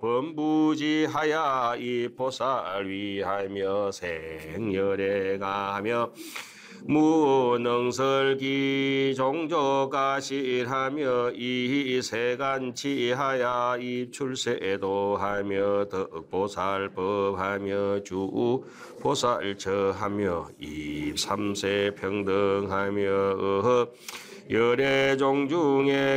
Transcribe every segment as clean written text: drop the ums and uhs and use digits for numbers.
범부지하야 이 보살 위하며 생열애가하며 무능설기 종조가실하며 이 세간치하야 입출세도하며 덕보살법하며 주보살처하며 입삼세평등하며 열애종 중에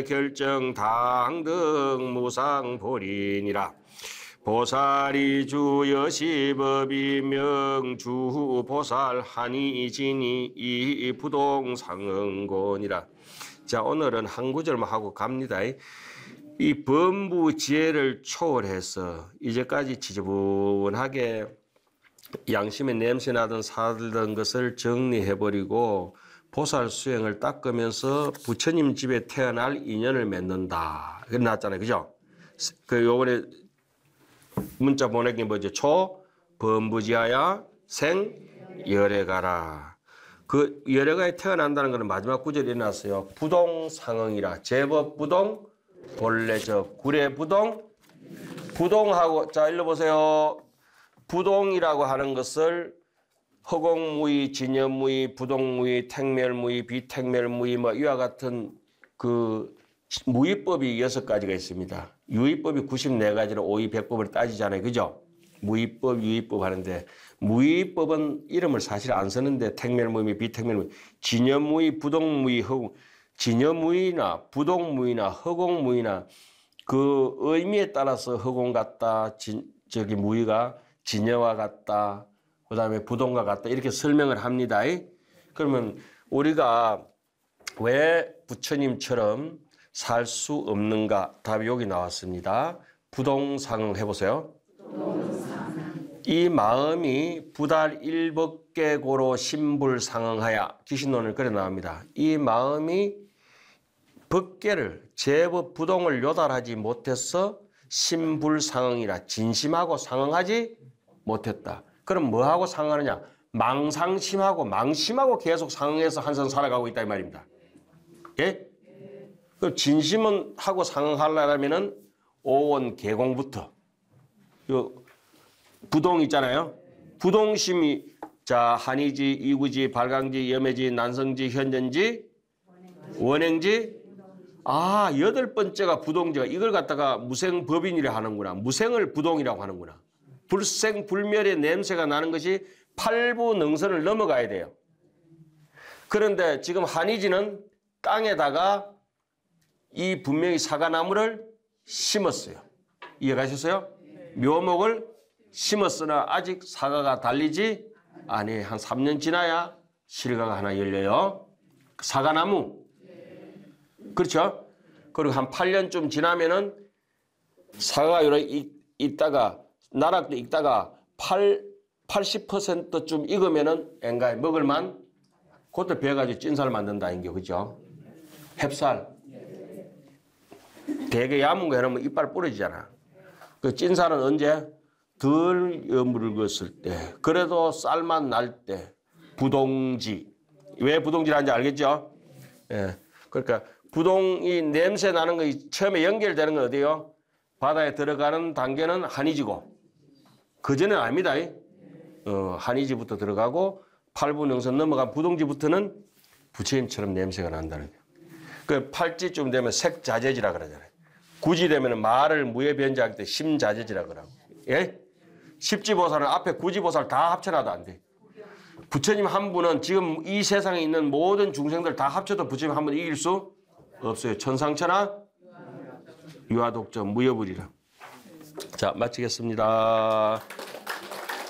결정당등 무상보리니라. 보살이 주여시법이 명주 보살 한이지니 이 부동상응곤이라. 자, 오늘은 한 구절만 하고 갑니다. 이 범부지혜를 초월해서 이제까지 지저분하게 양심의 냄새나던 사들던 것을 정리해버리고 보살 수행을 닦으면서 부처님 집에 태어날 인연을 맺는다. 그게 나왔잖아요. 그죠? 그 요번에 문자 보내기 뭐죠? 초 범부지하야 생 열애가라. 그 열애가에 태어난다는 것은 마지막 구절이 나왔어요. 부동상응이라. 제법 부동 본래적 구례 부동 부동하고 자 읽어보세요. 부동이라고 하는 것을 허공무의, 진여무의, 부동무의, 택멸무의, 비택멸무의 뭐 이와 같은 그 무의법이 6가지가 있습니다. 유의법이 94가지로 오의 100법을 따지잖아요. 그죠? 무의법, 유의법 하는데 무의법은 이름을 사실 안 쓰는데 택멸무의, 비택멸무의, 진여무의, 부동무의, 허공, 진여무의나 부동무의나 허공무의나 그 의미에 따라서 허공 같다, 저기 무의가 진여와 같다, 그 다음에 부동과 같다 이렇게 설명을 합니다. 그러면 우리가 왜 부처님처럼 살 수 없는가? 답이 여기 나왔습니다. 부동상응 해보세요. 이 마음이 부달 일법계고로 신불상응하야 귀신론을 그래 나옵니다. 이 마음이 법계를 제법 부동을 요달하지 못해서 신불상응이라 진심하고 상응하지 못했다. 그럼 뭐하고 상응하느냐? 망상심하고 망심하고 계속 상응해서 한선 살아가고 있다 이 말입니다. 예? 그 진심은 하고 상응하려면은 오원 개공부터 요 부동 있잖아요. 부동심이 자 한이지, 이구지, 발광지, 염해지, 난성지, 현전지, 원행지. 아 8번째가 부동지가 이걸 갖다가 무생법인이라 하는구나. 무생을 부동이라고 하는구나. 불생불멸의 냄새가 나는 것이 팔부능선을 넘어가야 돼요. 그런데 지금 한이지는 땅에다가 이 분명히 사과나무를 심었어요. 이해가셨어요? 묘목을 심었으나 아직 사과가 달리지 아니 한 3년 지나야 실과가 하나 열려요. 사과나무. 그렇죠? 그리고 한 8년쯤 지나면은 사과가 이렇게 있다가 나락도 익다가 80%쯤 익으면은 엥가에 먹을만 그것도 배가지고 찐살 만든다는 게 그죠? 햅쌀. 되게 야문 거 해놓으면 이빨 부러지잖아. 그 찐살은 언제? 덜 여물었을 때. 그래도 쌀만 날 때. 부동지. 왜 부동지라는지 알겠죠? 예. 그러니까 부동이 냄새 나는 거 처음에 연결되는 건 어디요? 바다에 들어가는 단계는 한이지고 그전에는 아닙니다. 한이지부터 들어가고 팔부능선 넘어간 부동지부터는 부처님처럼 냄새가 난다는 거예요. 그 팔찌쯤 되면 색자재지라 그러잖아요. 구지 되면 말을 무에 변제할 때 심자재지라 그러고. 예? 십지보살은 앞에 구지보살 다 합쳐놔도 안 돼. 부처님 한 분은 지금 이 세상에 있는 모든 중생들 다 합쳐도 부처님 한 분 이길 수 없어요. 천상천하 유아독점 무여불이라. 자, 마치겠습니다.